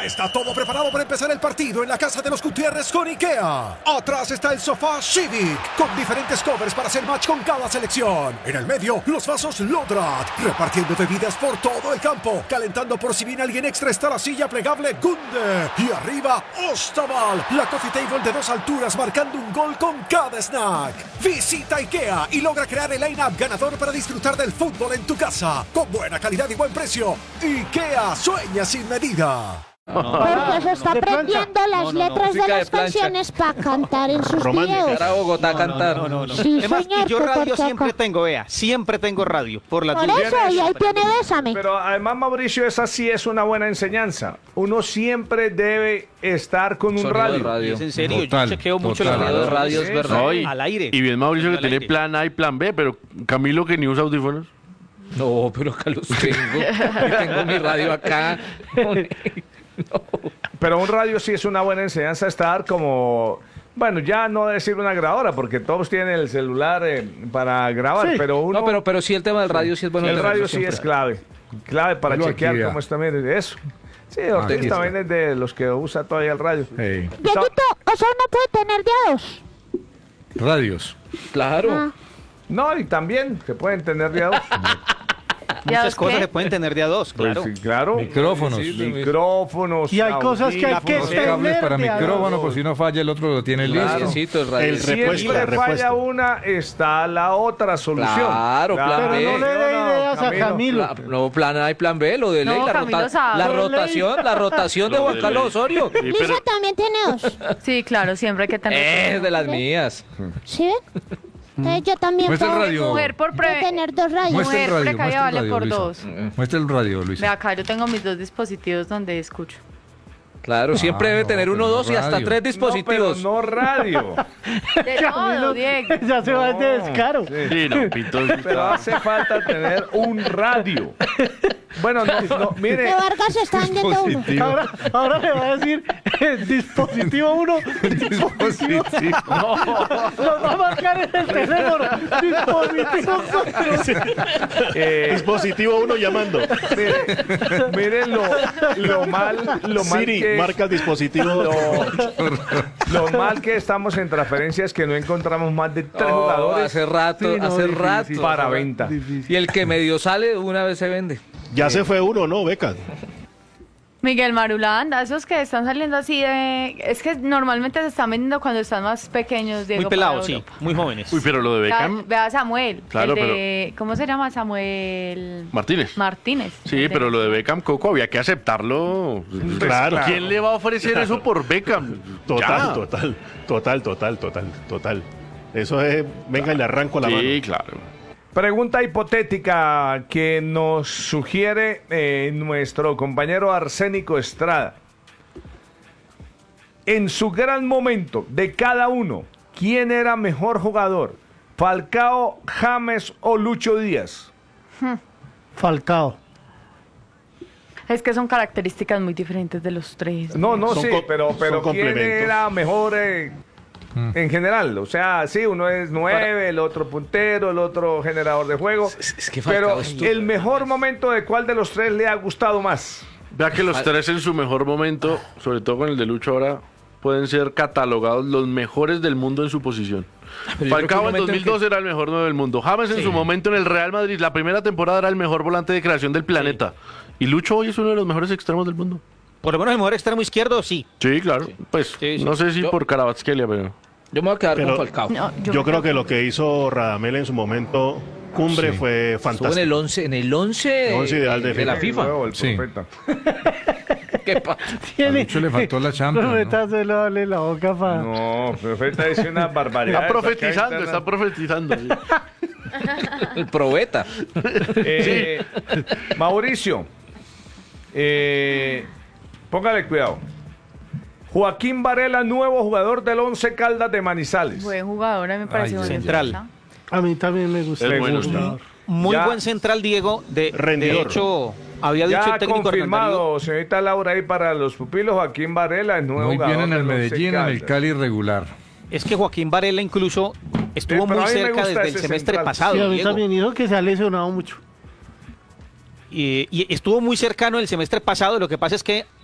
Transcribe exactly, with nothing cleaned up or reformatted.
Ya está todo preparado para empezar el partido en la casa de los Gutiérrez con IKEA. Atrás está el sofá Civic, con diferentes covers para hacer match con cada selección. En el medio, los vasos Lodrat, repartiendo bebidas por todo el campo. Calentando por si viene alguien extra está la silla plegable Gunde. Y arriba, Ostaval, la coffee table de dos alturas marcando un gol con cada snack. Visita IKEA y logra crear el line-up ganador para disfrutar del fútbol en tu casa. Con buena calidad y buen precio. IKEA, sueña sin medida. Porque se está aprendiendo las no, no, letras de música de las plancha. canciones para cantar en sus Romántica. videos. Para Bogotá a cantar. No, no, no. Sí, Es más, señor, y yo que radio toca. siempre tengo, vea, siempre tengo radio, por la Por tuya. eso, y ahí tiene Bésame. Pero además, Mauricio, esa sí es una buena enseñanza. Uno siempre debe estar con un Sonido de radio. radio. Es en serio, Total, yo chequeo mucho total. la radio. Radio es Sí, verdad. No, y, Al aire. y bien Mauricio que Al tiene aire. plan A y plan B, pero Camilo que ni usa audífonos. No, pero acá los tengo. Yo tengo mi radio acá. Pero un radio sí es una buena enseñanza estar como... Bueno, ya no decir una grabadora, porque todos tienen el celular eh, para grabar, Sí. pero uno... No, pero, pero sí el tema del radio sí es bueno. el tenerlo radio sí siempre. es clave. Clave para Ponlo chequear aquí, ya. cómo está bien eso. Sí, Ortiz aquí también es de los que usa todavía el radio. Hey. Dieguito, o sea, uno puede tener de a dos. Radios. Claro. Ah. No, y también se pueden tener de a dos. Muchas cosas qué? se pueden tener de a dos, Pues claro. sí, claro. Micrófonos. Micrófonos. Y hay cosas que hay que audífonos, Dos cables para tener de a micrófono, dos. por si no falla, el otro lo tiene listo. Necesito el radio. El Siempre Repuesto, falla repuesto. una, está la otra solución. Claro, plan Pero B. no le dé ideas a Camilo. Pla- No, plan A y plan B, lo de No, ley, la, Camilo rota- sabe. la Lo de ley. rotación, la rotación de Lo Juan de Carlos ley. Osorio. Sí, pero Lisa también tiene dos. Sí, claro, siempre hay que tener. Es de las mías. ¿Sí ven? Entonces yo también Muestra el puedo radio. Mujer por puedo pre... tener dos radios. Muestra el Mujer radio, precavida muestra el vale radio, por Luisa. dos. Muestra el radio, Luisa. Ve acá, yo tengo mis dos dispositivos donde escucho. Claro, siempre Ah, debe no, tener uno, pero dos y hasta radio. tres No, dispositivos. pero no radio. De todo, Camilo, Diego. ya se va de descaro. Sí, no, Pito. Pero hace falta tener un radio. Bueno, no, no, De mire, Vargas está vendiendo uno. Ahora, ahora le va a decir eh, dispositivo uno, dispositivo. Nos va a marcar en el teléfono. Dispositivo cuatro. eh, Dispositivo uno llamando. mire, mire lo, lo mal, lo mal Siri, que marca el dispositivo. lo, lo mal que estamos en transferencias que no encontramos más de tres Oh, jugadores hace rato, Sí, no, hace difícil. rato. para venta. Y el que medio sale, una vez se vende. Ya se fue uno, ¿no, Beca? Miguel Marulanda, esos que están saliendo así de... Es que normalmente se están vendiendo cuando están más pequeños, Diego, Muy pelados, para sí, Europa. muy jóvenes. Uy, pero lo de Vea- Beckham Vea a Samuel, Claro, el de... ¿Cómo se llama? Samuel... Martínez. Martínez. Sí, El de- pero lo de Beckham, Coco, había que aceptarlo. Claro. ¿Quién le va a ofrecer eso por Beckham? Total, Ya. total, total, total, total, total. Eso es, venga y le arranco la mano. Sí, claro. Pregunta hipotética que nos sugiere eh, nuestro compañero Arsénico Estrada. En su gran momento de cada uno, ¿quién era mejor jugador? ¿Falcao, James o Lucho Díaz? Falcao. Es que son características muy diferentes de los tres. No, no, Son sí, co- pero, pero son ¿quién complementos. era mejor eh, en general? O sea, sí, uno es nueve, el otro puntero, el otro generador de juego. Es- es que Falcao pero es tu- el mejor momento de cuál de los tres le ha gustado más. Vea que los tres en su mejor momento, sobre todo con el de Lucho ahora, pueden ser catalogados los mejores del mundo en su posición. Pero yo creo que Falcao un en momento en dos mil dos que- era el mejor nueve del mundo. James en Sí. su momento en el Real Madrid, la primera temporada era el mejor volante de creación del planeta. Y Lucho hoy es uno de los mejores extremos del mundo. Por lo menos el mejor extremo izquierdo, sí. Sí, claro. Pues Sí, sí. no sé si Yo- por Karabatskelia, pero... Yo me voy a quedar Pero- con Falcao. No, Yo, me creo quedo que lo con- que hizo Radamel en su momento cumbre Sí. fue Estuvo en fantástico. el once, en el once, El once ideal de de la FIFA. FIFA. Nuevo, el Sí. profeta. ¿Qué pasa? A Lucho le faltó la Champions, ¿no? Métaselo, dale la boca para... No, profeta dice una barbaridad. Está profetizando, está profetizando. sí. El probeta. Eh, Mauricio, eh, póngale cuidado. Joaquín Varela, nuevo jugador del Once Caldas de Manizales. Buen jugador, a mí me parece Ay, buen central. defensa. A mí también me gusta. Es Le bueno. gusta. Muy Ya- buen central, Diego. De, de Rendidor. hecho, había dicho Ya el técnico Hernán Darío- confirmado, señorita Laura, ahí para los pupilos, Joaquín Varela es nuevo Muy jugador bien en el del Once Medellín, en el Caldas. Cali regular. Es que Joaquín Varela incluso estuvo Eh, pero muy a mí me cerca gusta desde el ese semestre central. pasado. Sí, a mí Diego. también dijo que se ha lesionado mucho. Y, y estuvo muy cercano el semestre pasado. Lo que pasa es que